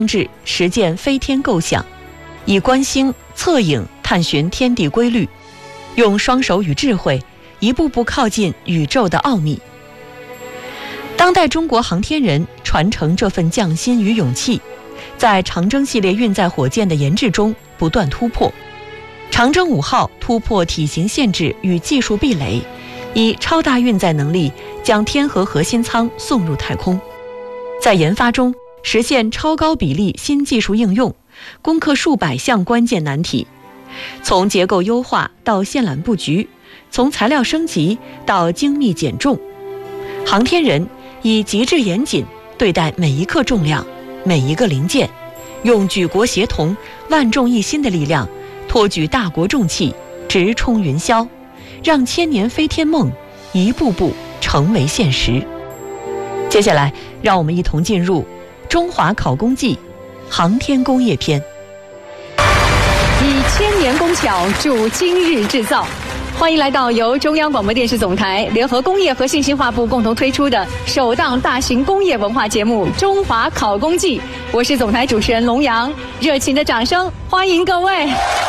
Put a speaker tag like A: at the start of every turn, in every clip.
A: 制实践飞天构想，以观星、测影探寻天地规律，用双手与智慧一步步靠近宇宙的奥秘。当代中国航天人传承这份匠心与勇气，在长征系列运载火箭的研制中不断突破。长征5号突破体型限制与技术壁垒，以超大运载能力将天河核心舱送入太空，在研发中实现超高比例新技术应用，攻克数百项关键难题，从结构优化到线缆布局，从材料升级到精密减重，航天人以极致严谨对待每一克重量、每一个零件，用举国协同、万众一心的力量，托举大国重器，直冲云霄，让千年飞天梦一步步成为现实。接下来，让我们一同进入中华考工记航天工业篇，
B: 以千年工巧铸今日制造。欢迎来到由中央广播电视总台联合工业和信息化部共同推出的首档大型工业文化节目《中华考工记》，我是总台主持人龙阳，热情的掌声欢迎各位。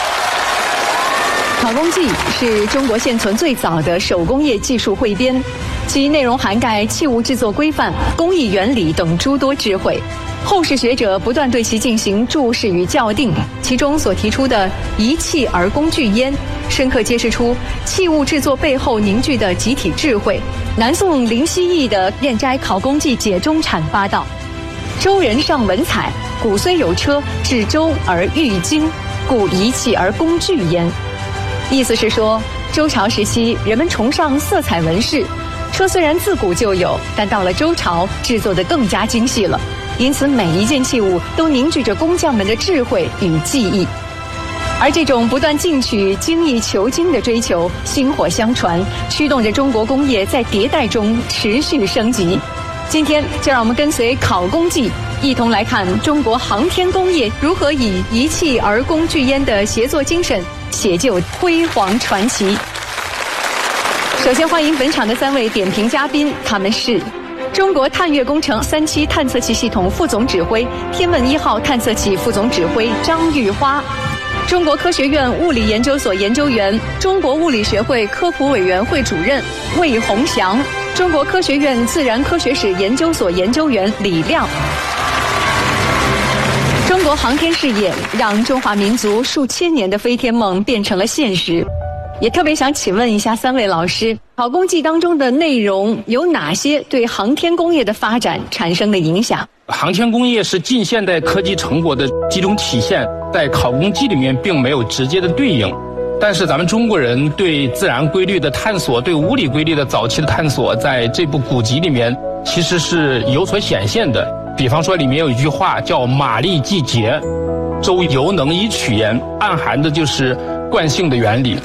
B: 考工记是中国现存最早的手工业技术汇编，其内容涵盖器物制作规范、工艺原理等诸多智慧。后世学者不断对其进行注释与校订，其中所提出的一器而工具焉，深刻揭示出器物制作背后凝聚的集体智慧。南宋林希义的《燕斋考工记解中阐》八道：周人尚文采，古虽有车，至周而寓精，故一器而工具焉。意思是说，周朝时期人们崇尚色彩纹饰，车虽然自古就有，但到了周朝制作得更加精细了，因此每一件器物都凝聚着工匠们的智慧与技艺。而这种不断进取、精益求精的追求，薪火相传，驱动着中国工业在迭代中持续升级。今天就让我们跟随考工记，一同来看中国航天工业如何以一器而工具焉的协作精神写就辉煌传奇。首先欢迎本场的3位点评嘉宾，他们是中国探月工程3期探测器系统副总指挥、天问1号探测器副总指挥张玉花，中国科学院物理研究所研究员、中国物理学会科普委员会主任魏宏祥，中国科学院自然科学史研究所研究员李亮。中国航天事业让中华民族数千年的飞天梦变成了现实。也特别想请问一下3位老师，考工记当中的内容有哪些对航天工业的发展产生的影响？
C: 航天工业是近现代科技成果的几种体现，在考工记里面并没有直接的对应，但是咱们中国人对自然规律的探索，对物理规律的早期的探索，在这部古籍里面其实是有所显现的。比方说里面有一句话叫马力既竭，周犹能以取焉，暗含的就是惯性的原理。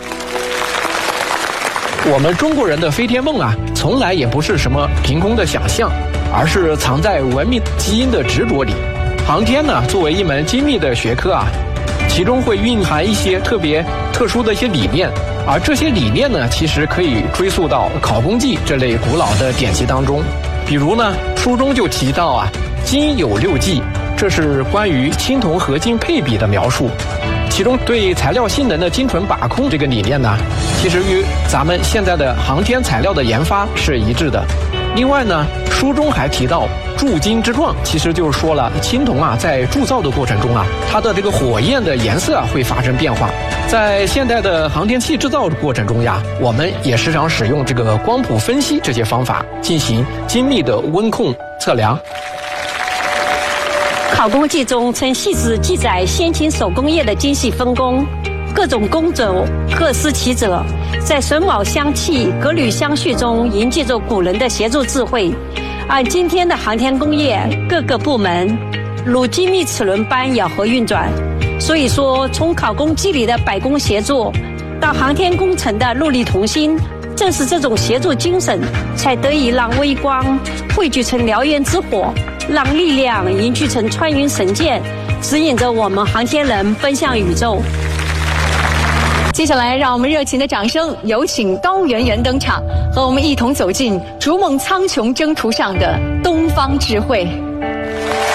D: 我们中国人的飞天梦啊，从来也不是什么凭空的想象，而是藏在文明基因的执着里。航天呢，作为一门精密的学科啊，其中会蕴含一些特殊的一些理念，而这些理念呢，其实可以追溯到考工记这类古老的典籍当中。比如呢，书中就提到啊，金有6计，这是关于青铜合金配比的描述。其中对材料性能的精准把控这个理念呢，其实与咱们现在的航天材料的研发是一致的。另外呢，书中还提到铸金之状，其实就是说了青铜啊，在铸造的过程中啊，它的这个火焰的颜色啊会发生变化。在现代的航天器制造的过程中呀，我们也时常使用这个光谱分析这些方法进行精密的温控测量。
E: 考工记中曾细致记载先秦手工业的精细分工，各种工种各司其责，在榫卯相契、革履相续中凝聚着古人的协作智慧。而今天的航天工业各个部门如精密齿轮般咬合运转，所以说从考工记里的百工协作到航天工程的戮力同心，正是这种协作精神才得以让微光汇聚成燎原之火，让力量凝聚成穿云神箭，指引着我们航天人奔向宇宙。
B: 接下来让我们热情的掌声有请高圆圆登场，和我们一同走进逐梦苍穹征途上的东方智慧。